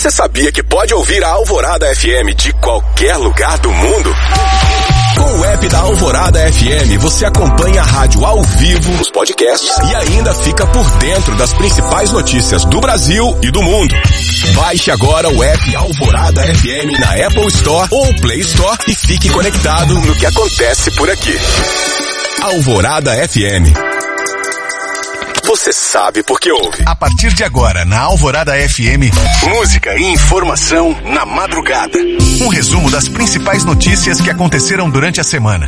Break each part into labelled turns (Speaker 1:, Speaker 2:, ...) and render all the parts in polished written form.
Speaker 1: Você sabia que pode ouvir a Alvorada FM de qualquer lugar do mundo? Com o app da Alvorada FM, você acompanha a rádio ao vivo, os podcasts e ainda fica por dentro das principais notícias do Brasil e do mundo. Baixe agora o app Alvorada FM na Apple Store ou Play Store e fique conectado no que acontece por aqui. Alvorada FM. Você sabe porque ouve.
Speaker 2: A partir de agora, na Alvorada FM, música e informação na madrugada. Um resumo das principais notícias que aconteceram durante a semana.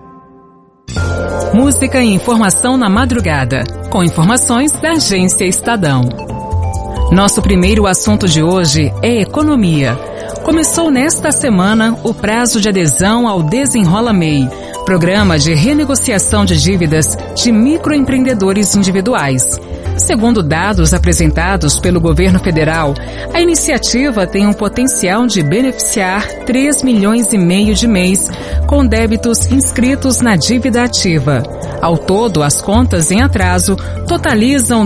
Speaker 3: Música e informação na madrugada, com informações da Agência Estadão. Nosso primeiro assunto de hoje é economia. Começou nesta semana o prazo de adesão ao Desenrola MEI, Programa de Renegociação de Dívidas de Microempreendedores Individuais. Segundo dados apresentados pelo governo federal, a iniciativa tem um potencial de beneficiar 3,5 milhões de MEIs com débitos inscritos na dívida ativa. Ao todo, as contas em atraso totalizam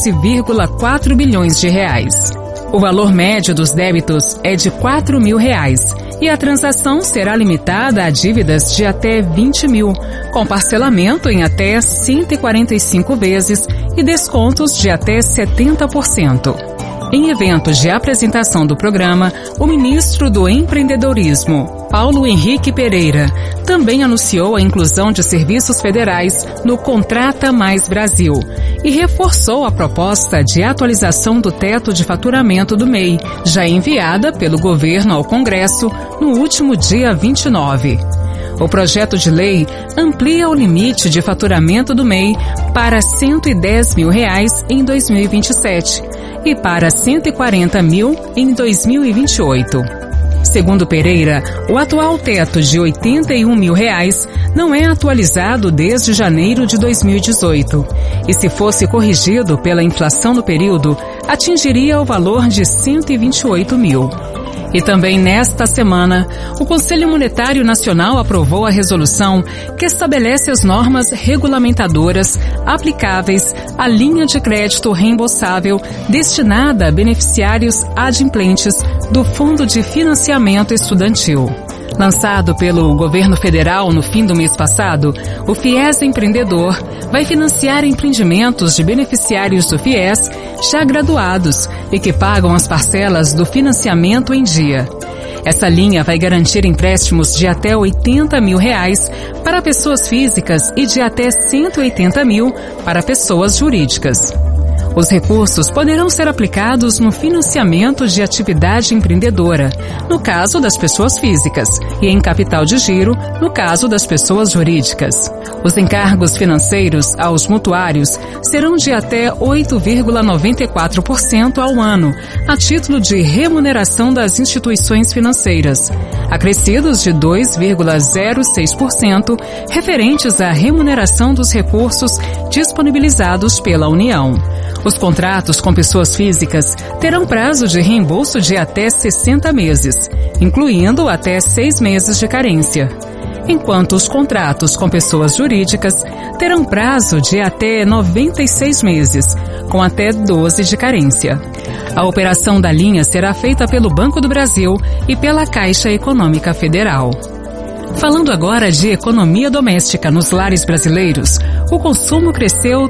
Speaker 3: 12,4 bilhões de reais. O valor médio dos débitos é de R$ 4.000 e a transação será limitada a dívidas de até 20 mil, com parcelamento em até 145 vezes e descontos de até 70%. Em eventos de apresentação do programa, o ministro do Empreendedorismo, Paulo Henrique Pereira, também anunciou a inclusão de serviços federais no Contrata Mais Brasil e reforçou a proposta de atualização do teto de faturamento do MEI, já enviada pelo governo ao Congresso no último dia 29. O projeto de lei amplia o limite de faturamento do MEI para R$ 110 mil em 2027 e para R$ 140 mil em 2028. Segundo Pereira, o atual teto de R$ 81 mil não é atualizado desde janeiro de 2018 e, se fosse corrigido pela inflação no período, atingiria o valor de R$ 128 mil. E também nesta semana, o Conselho Monetário Nacional aprovou a resolução que estabelece as normas regulamentadoras aplicáveis à linha de crédito reembolsável destinada a beneficiários adimplentes do Fundo de Financiamento Estudantil. Lançado pelo governo federal no fim do mês passado, o FIES Empreendedor vai financiar empreendimentos de beneficiários do FIES já graduados e que pagam as parcelas do financiamento em dia. Essa linha vai garantir empréstimos de até R$ 80 mil para pessoas físicas e de até R$ 180 mil para pessoas jurídicas. Os recursos poderão ser aplicados no financiamento de atividade empreendedora, no caso das pessoas físicas, e em capital de giro, no caso das pessoas jurídicas. Os encargos financeiros aos mutuários serão de até 8,94% ao ano, a título de remuneração das instituições financeiras, acrescidos de 2,06% referentes à remuneração dos recursos disponibilizados pela União. Os contratos com pessoas físicas terão prazo de reembolso de até 60 meses, incluindo até 6 meses de carência, enquanto os contratos com pessoas jurídicas terão prazo de até 96 meses, com até 12 de carência. A operação da linha será feita pelo Banco do Brasil e pela Caixa Econômica Federal. Falando agora de economia doméstica nos lares brasileiros, o consumo cresceu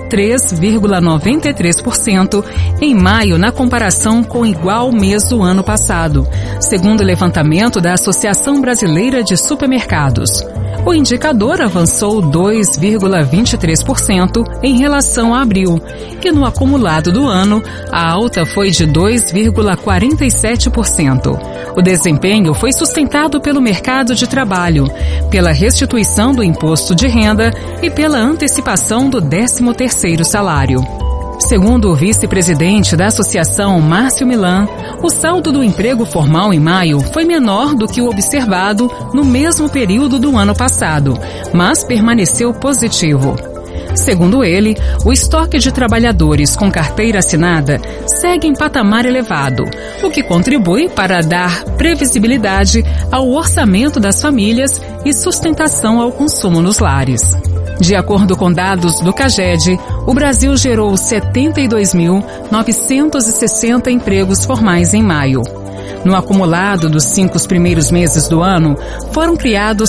Speaker 3: 3,93% em maio na comparação com o igual mês do ano passado, segundo o levantamento da Associação Brasileira de Supermercados. O indicador avançou 2,23% em relação a abril, que no acumulado do ano, a alta foi de 2,47%. O desempenho foi sustentado pelo mercado de trabalho, pela restituição do imposto de renda e pela antecipação do 13º salário. Segundo o vice-presidente da associação, Márcio Milan, o saldo do emprego formal em maio foi menor do que o observado no mesmo período do ano passado, mas permaneceu positivo. Segundo ele, o estoque de trabalhadores com carteira assinada segue em patamar elevado, o que contribui para dar previsibilidade ao orçamento das famílias e sustentação ao consumo nos lares. De acordo com dados do CAGED, o Brasil gerou 72.960 empregos formais em maio. No acumulado dos 5 primeiros meses do ano, foram criados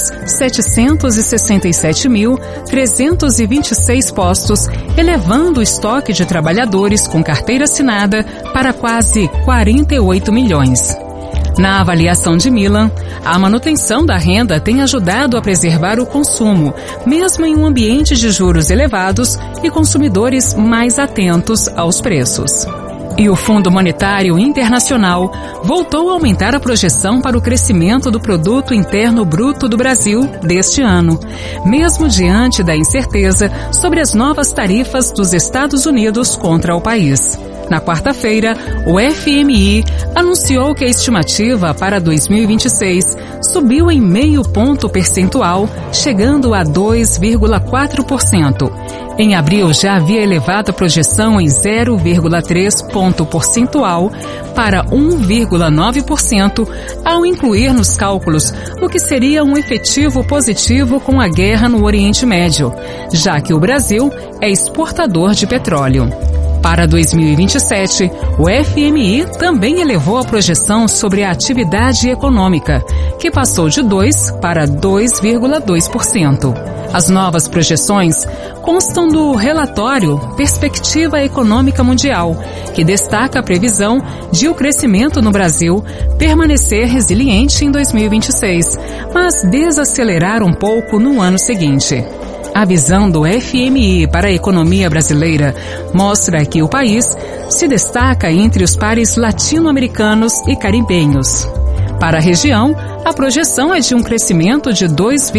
Speaker 3: 717.326 postos, elevando o estoque de trabalhadores com carteira assinada para quase 48 milhões. Na avaliação de Milan, a manutenção da renda tem ajudado a preservar o consumo, mesmo em um ambiente de juros elevados e consumidores mais atentos aos preços. E o Fundo Monetário Internacional voltou a aumentar a projeção para o crescimento do Produto Interno Bruto do Brasil deste ano, mesmo diante da incerteza sobre as novas tarifas dos Estados Unidos contra o país. Na quarta-feira, o FMI anunciou que a estimativa para 2026 subiu em 0,5 ponto percentual, chegando a 2,4%. Em abril, já havia elevado a projeção em 0,3 ponto percentual para 1,9%, ao incluir nos cálculos o que seria um efetivo positivo com a guerra no Oriente Médio, já que o Brasil é exportador de petróleo. Para 2027, o FMI também elevou a projeção sobre a atividade econômica, que passou de 2% para 2,2%. As novas projeções constam do relatório Perspectiva Econômica Mundial, que destaca a previsão de o crescimento no Brasil permanecer resiliente em 2026, mas desacelerar um pouco no ano seguinte. A visão do FMI para a economia brasileira mostra que o país se destaca entre os pares latino-americanos e caribenhos. Para a região, a projeção é de um crescimento de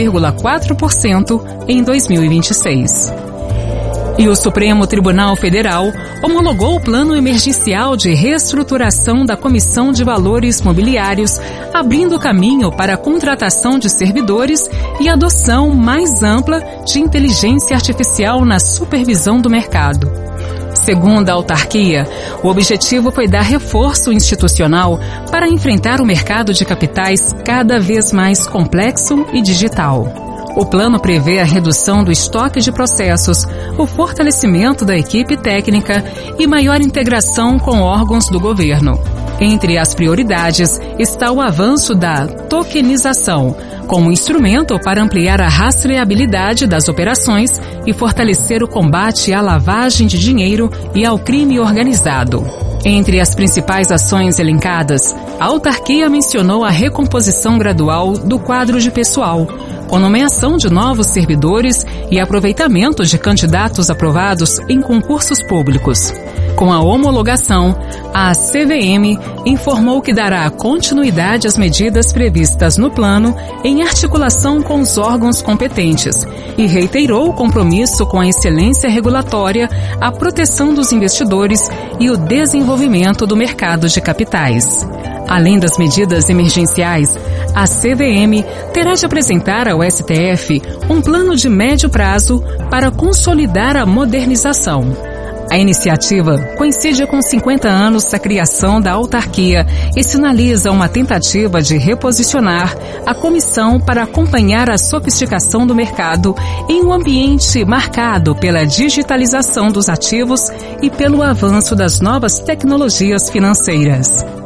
Speaker 3: 2,4% em 2026. E o Supremo Tribunal Federal homologou o Plano Emergencial de Reestruturação da Comissão de Valores Mobiliários, abrindo caminho para a contratação de servidores e adoção mais ampla de inteligência artificial na supervisão do mercado. Segundo a autarquia, o objetivo foi dar reforço institucional para enfrentar o mercado de capitais cada vez mais complexo e digital. O plano prevê a redução do estoque de processos, o fortalecimento da equipe técnica e maior integração com órgãos do governo. Entre as prioridades está o avanço da tokenização, como instrumento para ampliar a rastreabilidade das operações e fortalecer o combate à lavagem de dinheiro e ao crime organizado. Entre as principais ações elencadas, a autarquia mencionou a recomposição gradual do quadro de pessoal, com nomeação de novos servidores e aproveitamento de candidatos aprovados em concursos públicos. Com a homologação, a CVM informou que dará continuidade às medidas previstas no plano em articulação com os órgãos competentes e reiterou o compromisso com a excelência regulatória, a proteção dos investidores e o desenvolvimento do mercado de capitais. Além das medidas emergenciais, a CVM terá de apresentar ao STF um plano de médio prazo para consolidar a modernização. A iniciativa coincide com 50 anos da criação da autarquia e sinaliza uma tentativa de reposicionar a comissão para acompanhar a sofisticação do mercado em um ambiente marcado pela digitalização dos ativos e pelo avanço das novas tecnologias financeiras.